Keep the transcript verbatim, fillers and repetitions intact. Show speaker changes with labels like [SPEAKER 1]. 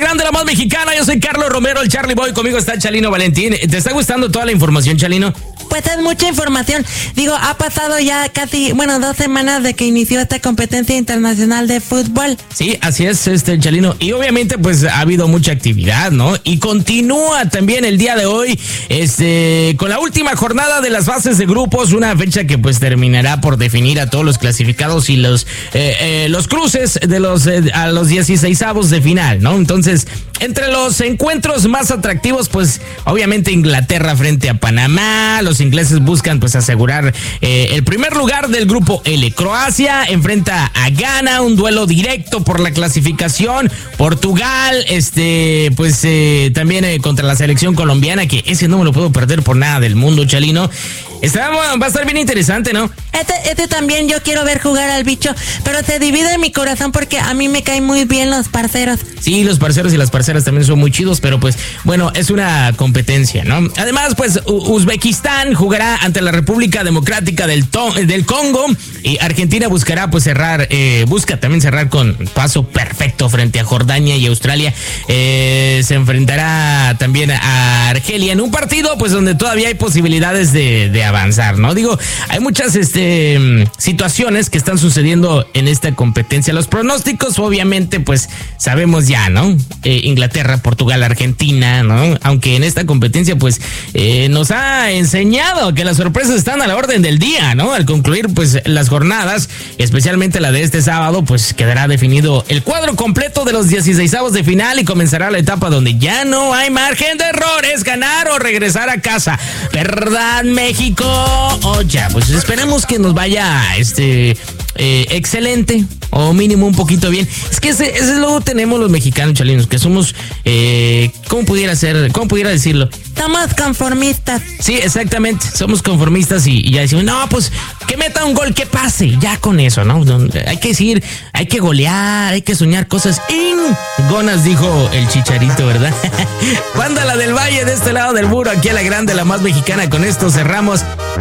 [SPEAKER 1] grande, la más mexicana. Yo soy Carlos Romero, el Charlie Boy. Conmigo está Chalino Valentín. ¿Te está gustando toda la información, Chalino?
[SPEAKER 2] Pues es mucha información. Digo, ha pasado ya casi, bueno, dos semanas de que inició esta competencia internacional de fútbol.
[SPEAKER 1] Sí, así es, este Chalino. Y obviamente, pues, ha habido mucha actividad, ¿no? Y continúa también el día de hoy, este, con la última jornada de las fases de grupos, una fecha que, pues, terminará por definir a todos los clasificados y los, eh, eh, los cruces de los, eh, a los dieciseisavos de final, ¿no? Entonces, entre los encuentros más atractivos, pues, obviamente Inglaterra frente a Panamá. Los ingleses buscan, pues, asegurar eh, el primer lugar del grupo L. Croacia enfrenta a Ghana, un duelo directo por la clasificación. Portugal, este, pues, eh, también eh, contra la selección colombiana, que ese no me lo puedo perder por nada del mundo, Chalino. Está, va a estar bien interesante, ¿no?
[SPEAKER 2] Este, este también yo quiero ver jugar al bicho, pero se divide en mi corazón porque a mí me caen muy bien los parceros.
[SPEAKER 1] Sí, los parceros y las parceras también son muy chidos, pero pues, bueno, es una competencia, ¿no? Además, pues, U- Uzbekistán jugará ante la República Democrática del, to- del Congo y Argentina buscará, pues, cerrar, eh, busca también cerrar con paso perfecto frente a Jordania y Australia. Eh, se enfrentará también a Argelia en un partido, pues, donde todavía hay posibilidades de, de avanzar, ¿no? Digo, hay muchas este, situaciones que están sucediendo en esta competencia. Los pronósticos, obviamente, pues, sabemos ya, ¿no? Eh, Inglaterra, Portugal, Argentina, ¿no? Aunque en esta competencia, pues, eh, nos ha enseñado que las sorpresas están a la orden del día, ¿no? Al concluir, pues, las jornadas, especialmente la de este sábado, pues, quedará definido el cuadro completo de los dieciseisavos de final y comenzará la etapa donde ya no hay margen de errores, ganar o regresar a casa. ¿Verdad, México? Oh, ya, pues esperemos que nos vaya, este... Eh, excelente o mínimo un poquito bien. Es que ese, ese luego tenemos los mexicanos, chalinos, que somos, eh, ¿cómo pudiera ser? ¿Cómo pudiera decirlo?
[SPEAKER 2] Somos conformistas.
[SPEAKER 1] Sí, exactamente, somos conformistas y, y ya decimos, no, pues que meta un gol, que pase, ya con eso, ¿no? Hay que decir, hay que golear, hay que soñar cosas ingonas, dijo el Chicharito, ¿verdad? Wanda, la del Valle, de este lado del muro, aquí a la grande, la más mexicana. Con esto cerramos